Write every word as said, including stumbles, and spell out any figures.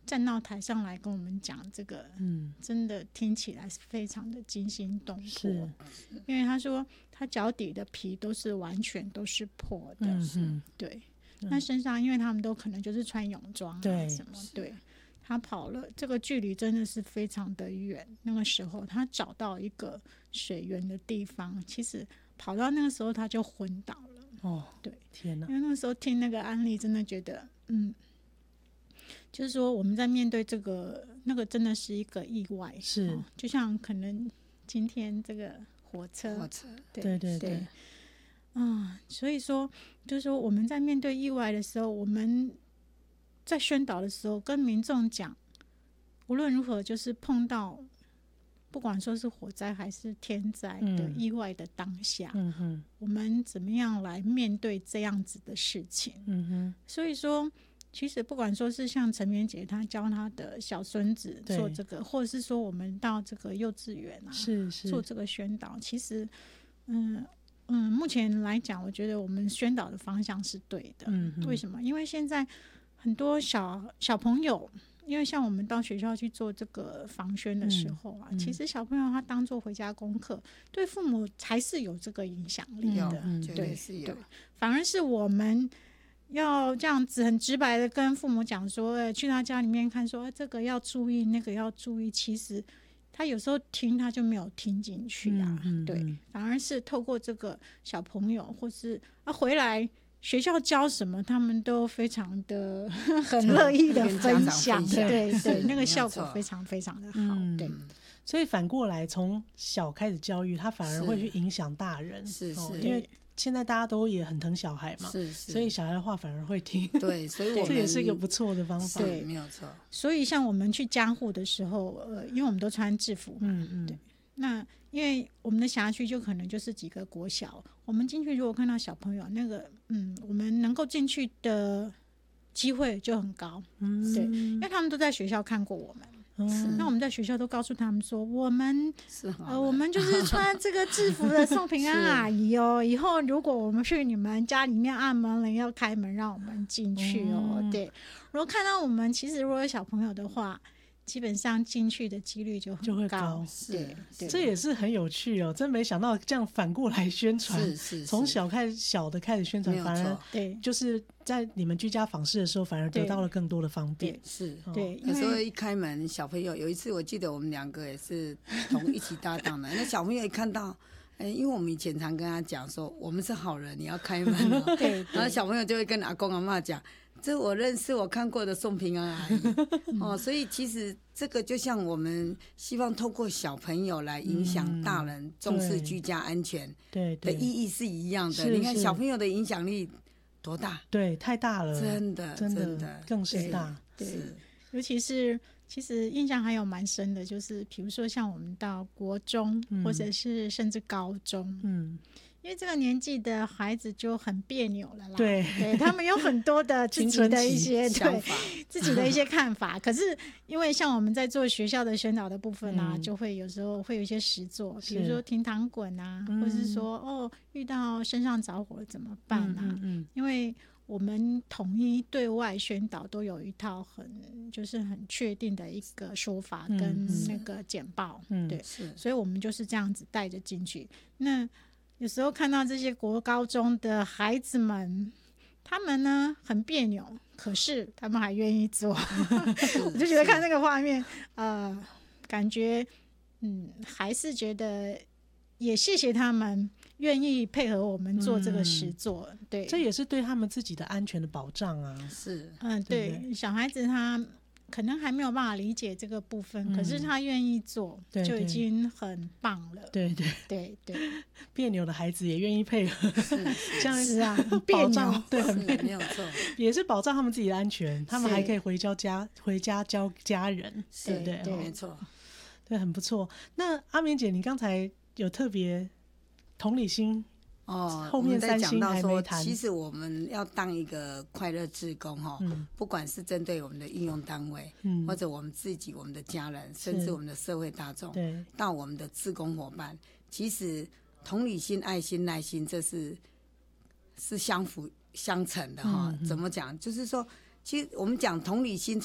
站到台上来跟我们讲这个，嗯，真的听起来是非常的惊心动魄。因为他说他脚底的皮都是完全都是破的，嗯嗯，对。那身上因为他们都可能就是穿泳装啊什么，对。他跑了这个距离真的是非常的远，那个时候他找到一个水源的地方，其实跑到那个时候他就昏倒了。哦，对，天哪！因为那个时候听那个案例，真的觉得，嗯，就是说我们在面对这个那个真的是一个意外，是、哦、就像可能今天这个火车，火车，对对 对, 对，嗯，所以说就是说我们在面对意外的时候，我们在宣导的时候跟民众讲，无论如何就是碰到不管说是火灾还是天灾的意外的当下、嗯嗯、我们怎么样来面对这样子的事情、嗯哼、所以说其实不管说是像陈棉姐她教她的小孙子做这个，或者是说我们到这个幼稚园啊是是做这个宣导，其实嗯嗯，目前来讲我觉得我们宣导的方向是对的、嗯、为什么？因为现在很多小小朋友，因为像我们到学校去做这个防宣的时候啊、嗯嗯、其实小朋友他当做回家功课，对父母还是有这个影响力的、嗯、对是有，对，反而是我们要这样子很直白的跟父母讲说、欸、去他家里面看说、欸、这个要注意那个要注意，其实他有时候听他就没有听进去啊、嗯嗯、对，反而是透过这个小朋友或是啊回来学校教什么他们都非常的很乐意的分享，对对，那个效果非常非常的好、嗯、对， 所以反过来从小开始教育他反而会去影响大人，是是、哦、因为现在大家都也很疼小孩嘛，是是，所以小孩的话反而会听， 对，所以我们这也是一个不错的方法， 对，没有错。 所以像我们去监护的时候，呃，因为我们都穿制服嘛，嗯嗯，对，那因为我们的辖区就可能就是几个国小，我们进去如果看到小朋友那个，嗯，我们能够进去的机会就很高，嗯，对，因为他们都在学校看过我们。嗯、那我们在学校都告诉他们说，我们呃，我们就是穿这个制服的送平安阿姨哦。以后如果我们去你们家里面按门铃要开门让我们进去哦。嗯、对，如果看到我们，其实如果有小朋友的话，基本上进去的几率就很高，就会高， 对，对，这也是很有趣哦，真没想到这样反过来宣传，是是，从小开始小的开始宣传，反而对，就是在你们居家访视的时候，反而得到了更多的方便， 是， 对， 有时候一开门，小朋友有一次我记得我们两个也是同一起搭档的，那小朋友一看到。欸、因为我们以前常跟他讲说我们是好人你要开门哦，对，然后小朋友就会跟阿公阿嬷讲，这我认识我看过的宋平安阿姨哦，所以其实这个就像我们希望透过小朋友来影响大人重视居家安全的意义是一样的，你看小朋友的影响力多大， 对，太大了， 真的真的真的更是大， 对，对，尤其是其实印象还有蛮深的，就是比如说像我们到国中、嗯、或者是甚至高中，嗯，因为这个年纪的孩子就很别扭了啦， 对， 对，他们有很多的自己的一些对自己的一些看法。可是因为像我们在做学校的宣导的部分啊，嗯、就会有时候会有一些实作，比如说停糖滚啊，或是说哦遇到身上着火怎么办啊？嗯嗯嗯，因为我们统一对外宣导都有一套很就是很确定的一个说法跟那个简报，嗯、对，所以我们就是这样子带着进去。那有时候看到这些国高中的孩子们，他们呢很别扭，可是他们还愿意做，我就觉得看那个画面，呃，感觉嗯还是觉得也谢谢他们。愿意配合我们做这个实作、嗯、对， 这也是对他们自己的安全的保障啊， 是， 嗯，对，对，小孩子他可能还没有办法理解这个部分、嗯、可是他愿意做对对就已经很棒了， 对对对对， 别扭的孩子也愿意配合， 这样是啊， 保障对， 没有错， 也是保障他们自己的安全，他们还可以回教家回家教家人，对对对，没错， 对，很不错。那阿棉姐，你刚才有特别同理心哦， 后面三星还没谈。 其实我们要当一个快乐志工、哦嗯、不管是针对我们的应用单位、嗯、或者我们自己我们的家人甚至我们的社会大众到我们的志工伙伴，其实同理心爱心耐心这是是相辅相成的、哦嗯、怎么讲就是说其实我们讲同理心